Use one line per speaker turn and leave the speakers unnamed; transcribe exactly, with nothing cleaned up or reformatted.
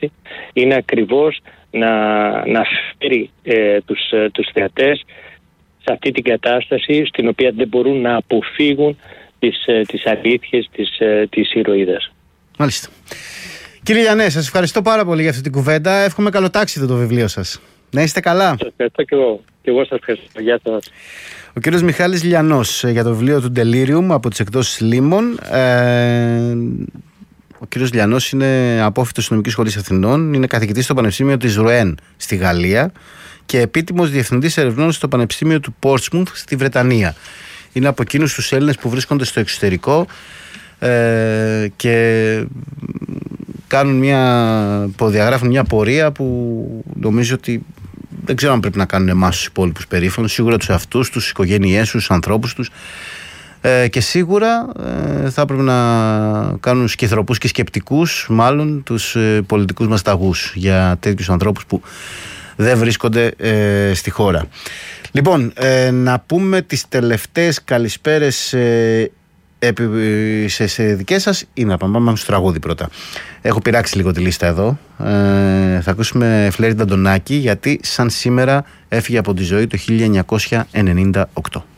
έτσι, είναι ακριβώς να, να φέρει ε, τους, τους θεατές σε αυτή την κατάσταση στην οποία δεν μπορούν να αποφύγουν τις, τις αλήθειες της, της ηρωίδας.
Μάλιστα. Κύριε Λιανέ, σας ευχαριστώ πάρα πολύ για αυτή την κουβέντα. Εύχομαι καλό τάξιδο το βιβλίο σας. Να είστε καλά.
Σας ευχαριστώ και εγώ. Και εγώ σας ευχαριστώ. Γεια σας.
Ο κύριος Μιχάλης Λιανός για το βιβλίο του Delirium από τις εκδόσεις Λίμων. Ε, ο κύριος Λιανός είναι απόφοιτος νομικής σχολής Αθηνών, είναι καθηγητής στο Πανεπιστήμιο της Ρουέν στη Γαλλία και επίτιμος διευθυντής ερευνών στο Πανεπιστήμιο του Πόρτσμουθ στη Βρετανία. Είναι από εκείνους τους Έλληνες που βρίσκονται στο εξωτερικό ε, και κάνουν μια, διαγράφουν μια πορεία που νομίζω ότι δεν ξέρω αν πρέπει να κάνουν εμάς τους υπόλοιπους περήφανους, σίγουρα τους αυτούς, τους οικογένειές τους, τους ανθρώπους τους ε, και σίγουρα ε, θα πρέπει να κάνουν σκυθροπούς και σκεπτικούς μάλλον τους ε, πολιτικούς μας ταγούς για τέτοιους ανθρώπους που δεν βρίσκονται ε, στη χώρα. Λοιπόν, ε, να πούμε τις τελευταίες καλησπέρες ε, σε, σε δικές σας ή να πάμε στο τραγούδι πρώτα. Έχω πειράξει λίγο τη λίστα εδώ. Ε, θα ακούσουμε Φλέριντα Ντονάκη γιατί σαν σήμερα έφυγε από τη ζωή το χίλια εννιακόσια ενενήντα οκτώ.